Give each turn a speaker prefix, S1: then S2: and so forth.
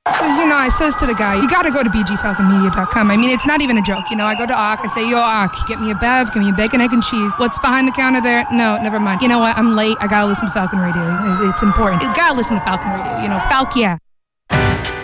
S1: So, I says to the guy, you got to go to bgfalconmedia.com. I mean, it's not even a joke. I go to Ark. I say, yo, Ark, get me a bev, give me a bacon, egg, and cheese. What's behind the counter there? No, never mind. You know what? I'm late. I got to listen to Falcon Radio. It's important. You got to listen to Falcon Radio. Falk, yeah.